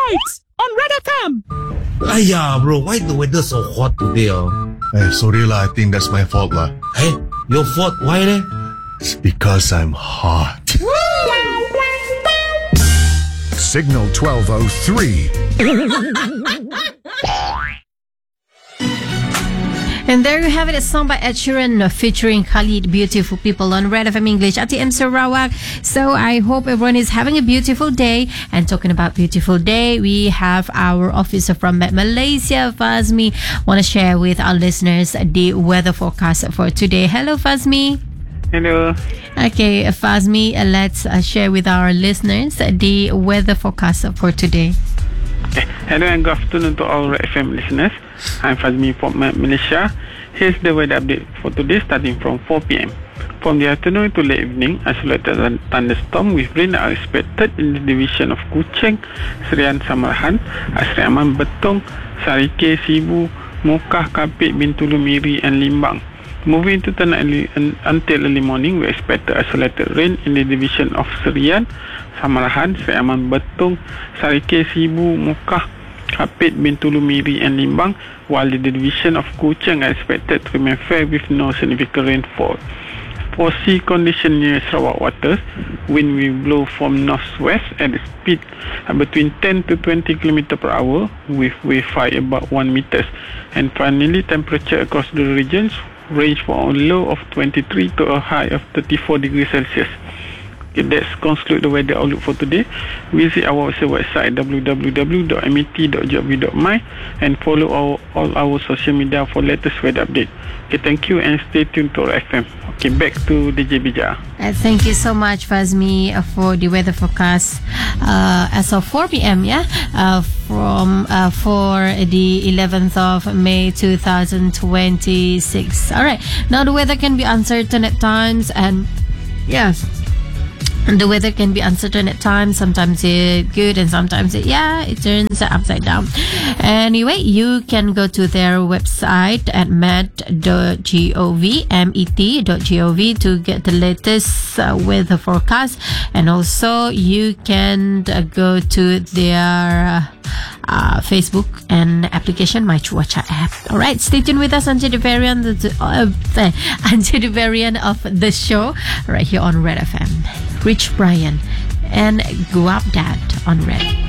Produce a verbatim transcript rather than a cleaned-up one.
Nights on Red F M. Aiya, bro, why the weather so hot today? Oh? Hey, sorry lah, I think that's my fault lah. Hey, your fault? Why eh? It's because I'm hot. Signal twelve oh three. And there you have it, a song by Ed Sheeran featuring Khalid, Beautiful People on Red F M English at the M Sarawak. So I hope everyone is having a beautiful day. And talking about beautiful day, we have our officer from Malaysia, Fazmi, want to share with our listeners the weather forecast for today. Hello, Fazmi. Hello. Okay, Fazmi, uh, let's uh, share with our listeners the weather forecast for today. Okay. Hello and good afternoon to all Red F M listeners. I'm Fazmi from Malaysia. Here's the weather update for today starting from four p.m. From the afternoon to late evening, isolated thunderstorm with rain are expected in the division of Kuching, Serian Samarahan, Asri Aman Betong, Sarike, Sibu, Mukah, Kapit, Bintulu Miri and Limbang. Moving to tonight until early morning, we expect isolated rain in the division of Serian, Samarahan, Seri Aman Betong, Sarike, Sibu, Mukah, Kapit, Bintulu Miri and Limbang, while the division of Kuching are expected to remain fair with no significant rainfall. For sea condition near Sarawak waters, wind will blow from northwest at a speed between ten to twenty kilometers per hour with wave height about one meter. And finally, temperature across the regions range from a low of twenty-three to a high of thirty-four degrees Celsius. Okay, that's conclude the weather outlook for today. Visit our website w w w dot m e t dot g o v dot m y and follow our, all our social media for latest weather update. Okay, thank you and stay tuned to our F M. Okay, back to D J Bija. Uh, thank you so much, Fazmi, uh, for the weather forecast uh, as of four p.m. Yeah, uh, from uh, for the eleventh of May two thousand twenty-six. All right, now the weather can be uncertain at times, and yes. The weather can be uncertain at times. Sometimes it's good and sometimes it, yeah, it turns upside down. Anyway, you can go to their website at met dot gov, M E T dot gov to get the latest uh, weather forecast. And also you can uh, go to their uh, Facebook and application, My Cuaca app. Alright, stay tuned with us until the very end of the, uh, until the very end of the show right here on Red F M. Rich Brian and Guap Dad on Red.